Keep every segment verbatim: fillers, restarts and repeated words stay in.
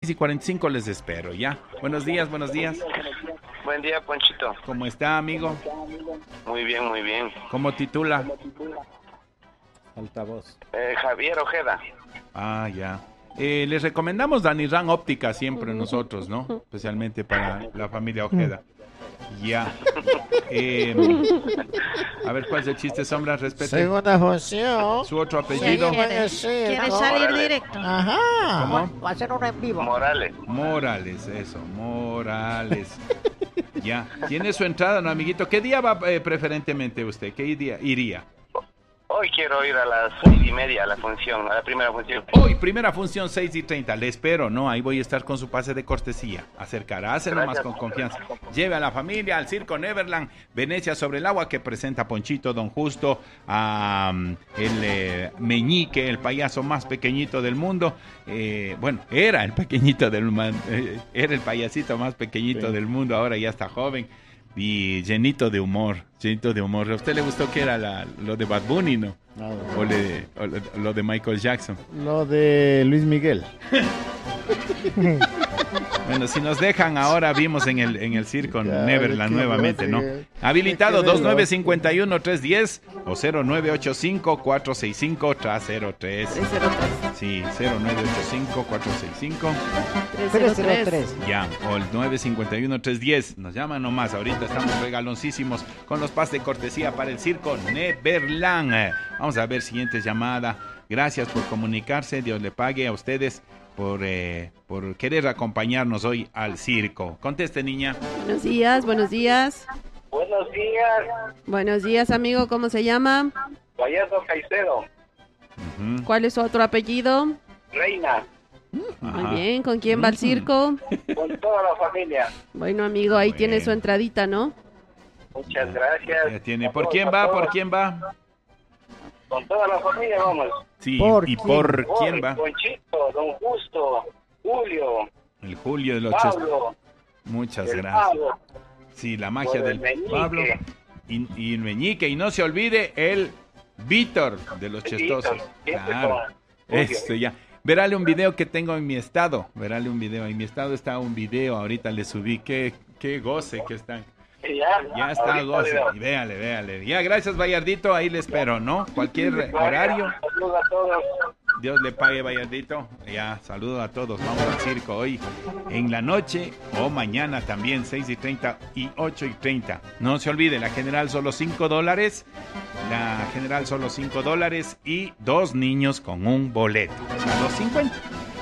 y cuarenta y cinco les espero, ¿ya? Buenos días, buenos días. Buen día, Ponchito. ¿Cómo está, amigo? Muy bien, muy bien. ¿Cómo titula? Altavoz. Eh, Javier Ojeda. Ah, ya. Eh, les recomendamos Daniran Óptica siempre nosotros, ¿no? Especialmente para la familia Ojeda. Ya. Eh, a ver, ¿cuál es el chiste, Sombra? Respete. Segunda función. Su otro apellido. ¿Quiere ¿Quieres salir Morales. directo? Ajá. ¿Cómo? Va a ser uno en vivo. Morales. Morales, eso, Morales. Ya. ¿Tiene su entrada, no, amiguito? ¿Qué día va eh, preferentemente usted? ¿Qué día iría? Hoy quiero ir a las seis y media a la función, a la primera función. Hoy, primera función, seis y treinta. Le espero, ¿no? Ahí voy a estar con su pase de cortesía. Acercarse nomás con confianza. Lleve a la familia al Circo Neverland, Venecia sobre el agua, que presenta Ponchito, Don Justo, a um, el eh, Meñique, el payaso más pequeñito del mundo. Eh, bueno, era el pequeñito del man, eh, era el payasito más pequeñito sí. del mundo, ahora ya está joven. Y llenito de humor, llenito de humor. ¿A usted le gustó que era la, lo de Bad Bunny, no? no, no. O, le, o le, lo de Michael Jackson. Lo de Luis Miguel. Bueno, si nos dejan, ahora vimos en el en el circo ya, Neverland nuevamente, ¿no? Que, Habilitado dos nueve cinco uno, tres uno cero o cero nueve ocho cinco, cuatro seis cinco, tres cero tres. Sí, cero nueve ocho cinco, cuatro seis cinco, tres cero tres. Ya, o el nueve cinco uno, tres uno cero. Nos llaman nomás, ahorita estamos regaloncísimos con los pases de cortesía para el circo Neverland. Vamos a ver, siguiente llamada. Gracias por comunicarse, Dios le pague a ustedes por, eh, por querer acompañarnos hoy al circo. Conteste, niña. Buenos días, buenos días. Buenos días. Buenos días, amigo, ¿cómo se llama? Gallardo Caicedo. Uh-huh. ¿Cuál es su otro apellido? Reina. Ajá. Muy bien, ¿con quién va al circo? Con toda la familia. Bueno, amigo, ahí bueno. tiene su entradita, ¿no? Muchas gracias. Ya tiene. ¿Por quién va? ¿Por quién va? Con toda la familia vamos. Sí, ¿Por ¿y quién? por Por quién va? Ponchito, Don Justo, Julio, El Julio de los Pablo. Chestos. Muchas el gracias. Pablo, Sí, la magia por del el Meñique. Pablo y, y el Meñique. Y no se olvide el Víctor de los El Chestosos. Víctor, siempre Claro. con Julio. Esto ya. Verale un video que tengo en mi estado. Verale un video. En mi estado está un video. Ahorita le subí. Qué, qué goce que están. Ya, Ya está ahorita goce. veo. Y véale, véale. Ya, gracias, Vallardito. Ahí le espero, ¿no? Cualquier horario. Saludos a todos. Dios le pague, Vallardito. Ya, saludo a todos. Vamos al circo hoy en la noche o mañana también, seis y treinta y ocho y treinta. No se olvide, la general solo cinco dólares. La general solo cinco dólares y dos niños con un boleto. O sea, los cincuenta.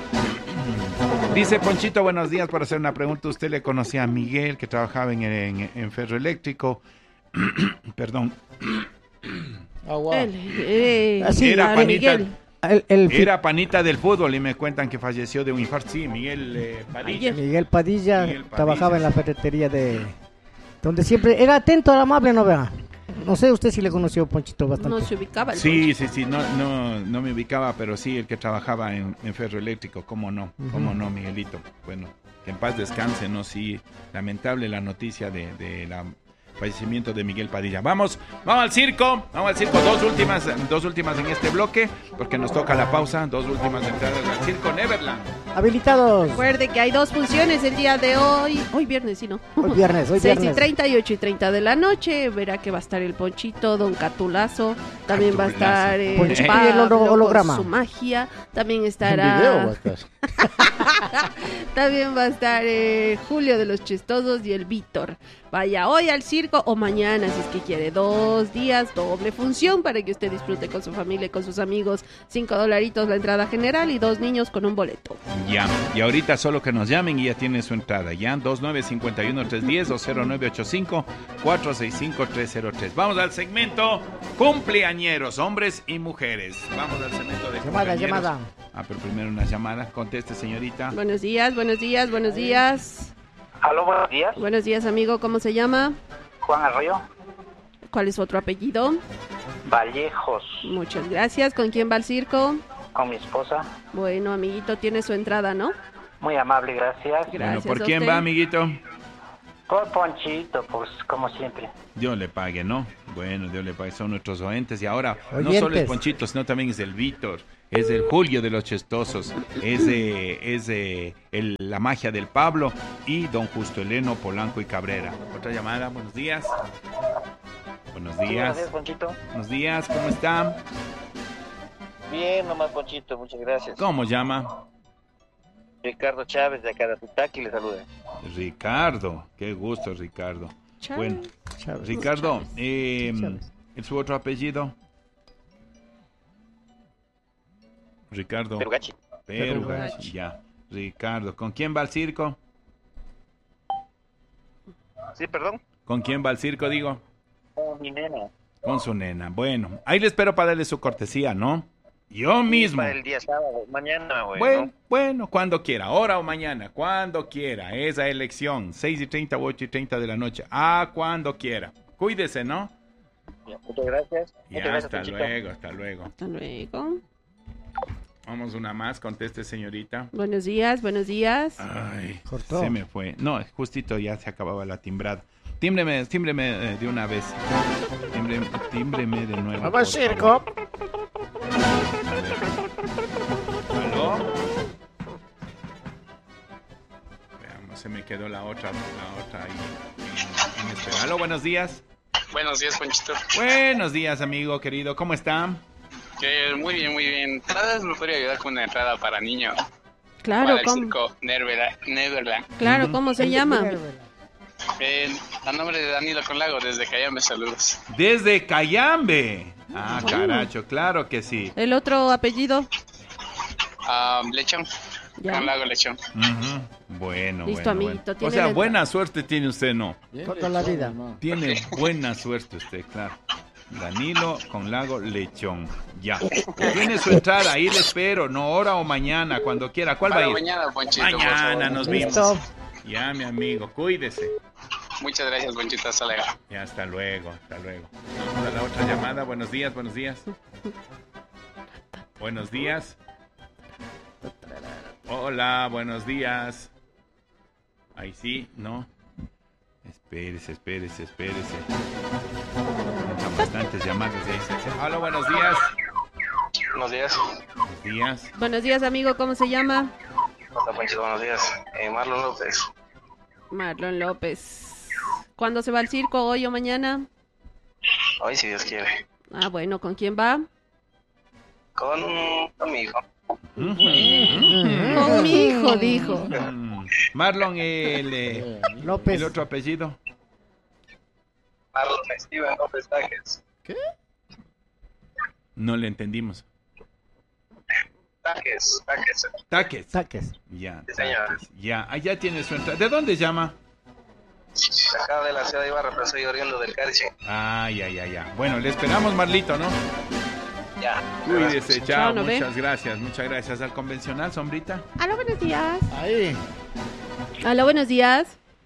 Dice Ponchito, buenos días, para hacer una pregunta. ¿Usted le conocía a Miguel, que trabajaba en, en, en Ferroeléctrico? Perdón. Oh, wow. Él, eh, Así, Era Mario panita. Miguel. El, el fi- Era panita del fútbol y me cuentan que falleció de un infarto. Sí, Miguel eh, Padilla. Miguel Padilla, Miguel Padilla. trabajaba en la ferretería de... Donde siempre... Era atento, era amable, ¿no vea? No sé usted si le conoció Ponchito bastante. No se ubicaba. el Sí, sí, sí, no, no, no me ubicaba, pero sí, el que trabajaba en, en Ferroeléctrico, cómo no, cómo no, Miguelito. Bueno, que en paz descanse, ¿no? Sí, lamentable la noticia de, de la fallecimiento de Miguel Padilla. Vamos, vamos al circo, vamos al circo, dos últimas, dos últimas en este bloque, porque nos toca la pausa, dos últimas entradas al circo Neverland. Habilitados. Recuerde que hay dos funciones el día de hoy. Hoy viernes, sí, ¿no? Hoy viernes, hoy seis y viernes. treinta y ocho y treinta de la noche. Verá que va a estar el Ponchito, Don Catulazo. También va a Catulazo. estar eh, Ponchito y el Pablo holo- holograma. con su magia. También Un estará... video va a estar. También va a estar eh, Julio de los Chistosos y el Víctor. Vaya hoy al circo o mañana, si es que quiere. Dos días, doble función para que usted disfrute con su familia y con sus amigos. Cinco dolaritos la entrada general y dos niños con un boleto. Ya, y ahorita solo que nos llamen y ya tiene su entrada. Ya, dos nueve cinco uno, tres uno cero o cero nueve ocho cinco, cuatro seis cinco, tres cero tres. Vamos al segmento cumpleañeros, hombres y mujeres. Vamos al segmento de Llamada, cumpleañeros. llamada. Ah, pero primero una llamada. Conteste, señorita. Buenos días, buenos días, buenos días. Aló, buenos días. Buenos días, amigo. ¿Cómo se llama? Juan Arroyo. ¿Cuál es su otro apellido? Vallejos. Muchas gracias. ¿Con quién va al circo? Con mi esposa. Bueno, amiguito, tiene su entrada, ¿no? Muy amable, gracias. Gracias Bueno, ¿por a quién usted. va, amiguito? Por Ponchito, pues, como siempre. Dios le pague, ¿no? Bueno, Dios le pague, son nuestros oyentes. Y ahora, no Oyentes. solo es Ponchito, sino también es el Víctor, es el Julio de los Chistosos, es, de, es de el, la magia del Pablo y don Justo Eleno, Polanco y Cabrera. Otra llamada, buenos días. Buenos Sí, buenos días. días, Ponchito. Buenos días, ¿cómo están? Bien, nomás, Ponchito, muchas gracias. ¿Cómo llama? Ricardo Chávez, de acá de Tutaki, le saluda. Ricardo, qué gusto, Ricardo. Chávez. Bueno, Chávez. Ricardo, eh, Chávez. ¿es su otro apellido? Ricardo. Perugachi. Perugachi, ya. Ricardo, ¿con quién va al circo? Sí, perdón. ¿Con quién va al circo, digo? Oh, mi nena. Con su nena. Bueno, ahí le espero para darle su cortesía, ¿no? Yo mismo. Para el día sábado, mañana, güey. Bueno, ¿no? bueno, cuando quiera, ahora o mañana, cuando quiera, esa elección, seis y treinta o ocho y treinta de la noche, a cuando quiera. Cuídese, ¿no? Ya, muchas gracias. Ya, Muchas gracias, hasta Ponchito. luego, hasta luego. Hasta luego. Vamos una más, conteste, señorita. Buenos días, buenos días. Ay, Cortó. se me fue. No, justito ya se acababa la timbrada. Tímbreme, tímbreme eh, de una vez. Tímbreme, tímbreme de nuevo. Vamos al por circo. ¿Aló? Veamos, se me quedó la otra, la otra ahí. En, en espera. Aló, buenos días. Buenos días, Ponchito. Buenos días, amigo querido. ¿Cómo está? Que muy bien, muy bien. Tal vez me podría ayudar con una entrada para niños. Claro, Para el ¿cómo, circo Neverland. Neverland. claro, ¿cómo se llama? Eh, a nombre de Danilo Conlago, desde Cayambe, saludos. Desde Cayambe. Ah, caracho, claro que sí. El otro apellido. Ah, Lechón. Ya. Conlago Lechón. Ujú. Bueno, Listo, bueno, amiguito, bueno. O tiene sea, la- buena suerte tiene usted, ¿no? Toda la vida. Tiene buena suerte usted, claro. Danilo con Lago Lechón. Ya. Tiene su entrada, ahí le espero, no ahora o mañana, cuando quiera. ¿Cuál va Para a ir? mañana, Ponchito. por Mañana favor. nos Listo. vimos. Ya, mi amigo, cuídese. Muchas gracias, Ponchito. Hasta luego. Ya, hasta luego, hasta luego. Vamos a la otra llamada. Buenos días, buenos días. Buenos días. Hola, buenos días. Ahí sí, no. Espérese, espérese, espérese. Son bastantes llamadas de ese. Hola, buenos días. Buenos días. Buenos días. Buenos días, amigo, ¿cómo se llama? Hola, Ponchito, buenos días. Eh, Marlon López. Marlon López. ¿Cuándo se va al circo? ¿Hoy o mañana? Hoy, si Dios quiere. Ah, bueno, ¿con quién va? Con conmigo. Con mi hijo, dijo. Mm. Marlon, el, eh, López. el otro apellido. Marlon Steven López Tajes. No le entendimos. Tajes, Tajes. Taques. Saques. Ya, Sí, señor. Taques. Ya, allá tiene su entrada. ¿De dónde llama? Acá de la ciudad de Ibarra, pero soy oriundo del Carche. Ah, ya, ya, ya. Bueno, le esperamos, Marlito, ¿no? Ya. Cuídese, chao. Chao, ¿no ve? Muchas gracias, muchas gracias. Al convencional, Sombrita. Aló, buenos días. Ahí. Aló, buenos días.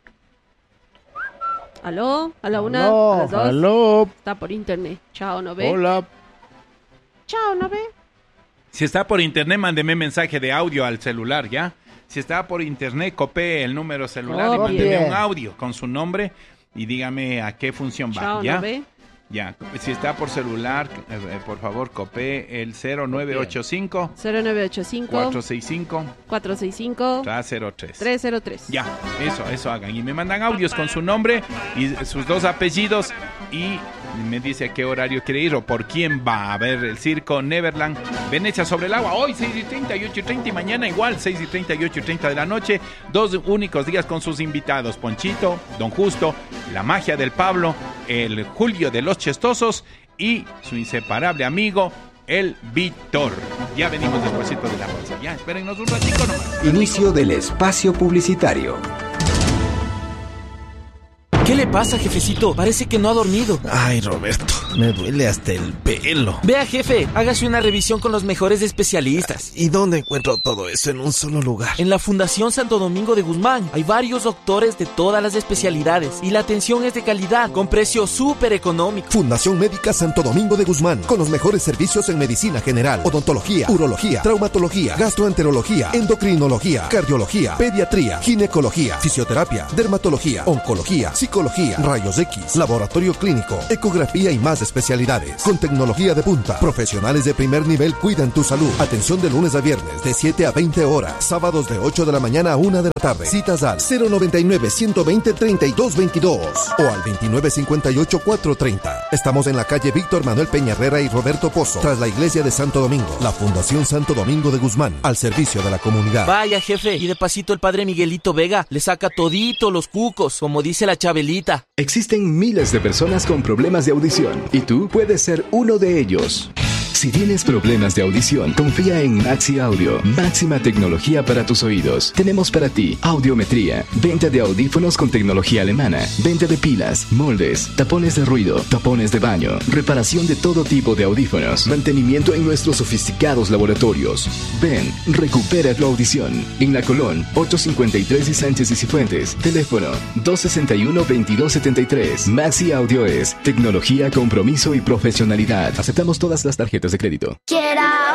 Aló, a la una, Aló, a las dos. aló. Está por internet. Chao, ¿no ve? Hola. Chao, ¿no ve? Si está por internet, mándeme mensaje de audio al celular, ¿ya? Si está por internet, copie el número celular y Copie. mándeme un audio con su nombre y dígame a qué función va, Chao, ¿ya? ¿no ve? Ya, si está por celular, eh, eh, por favor, copie el cero nueve ocho cinco, cero nueve ocho cinco, cuatro seis cinco, cuatro seis cinco, cero tres. tres cero tres. Ya, eso, eso hagan. Y me mandan audios con su nombre y sus dos apellidos y me dice a qué horario quiere ir o por quién va a ver el circo Neverland. Venecia sobre el agua, hoy seis y treinta y ocho y treinta y mañana igual seis y treinta y ocho y treinta de la noche. Dos únicos días con sus invitados, Ponchito, Don Justo, la magia del Pablo, el Julio de los Chistosos y su inseparable amigo, el Víctor. Ya venimos despuesito de la pausa. Ya, espérennos un ratito nomás. Inicio del espacio publicitario. ¿Qué le pasa, jefecito? Parece que no ha dormido. Ay, Roberto, me duele hasta el pelo. Vea, jefe, hágase una revisión con los mejores especialistas. ¿Y dónde encuentro todo eso en un solo lugar? En la Fundación Santo Domingo de Guzmán. Hay varios doctores de todas las especialidades y la atención es de calidad, con precio súper económico. Fundación Médica Santo Domingo de Guzmán, con los mejores servicios en medicina general, odontología, urología, traumatología, gastroenterología, endocrinología, cardiología, pediatría, ginecología, fisioterapia, dermatología, oncología, psicología, rayos X, laboratorio clínico, ecografía y más especialidades. Con tecnología de punta, profesionales de primer nivel cuidan tu salud. Atención de lunes a viernes de siete a veinte horas, sábados de ocho de la mañana a una de la tarde. Citas al cero noventa y nueve, ciento veinte, treinta y dos veintidós o al veintinueve cincuenta y ocho, cuatrocientos treinta. Estamos en la calle Víctor Manuel Peña Herrera y Roberto Pozo, tras la iglesia de Santo Domingo. La Fundación Santo Domingo de Guzmán, al servicio de la comunidad. Vaya, jefe, y de pasito el padre Miguelito Vega le saca todito los cucos, como dice la Chabelita. Existen miles de personas con problemas de audición y tú puedes ser uno de ellos. Si tienes problemas de audición, confía en Maxi Audio. Máxima tecnología para tus oídos. Tenemos para ti audiometría, venta de audífonos con tecnología alemana, venta de pilas, moldes, tapones de ruido, tapones de baño, reparación de todo tipo de audífonos, mantenimiento en nuestros sofisticados laboratorios. Ven, recupera tu audición. En La Colón, ochocientos cincuenta y tres y Sánchez y Cifuentes. Teléfono dos sesenta y uno, veintidós setenta y tres. Maxi Audio es tecnología, compromiso y profesionalidad. Aceptamos todas las tarjetas de crédito. Quiero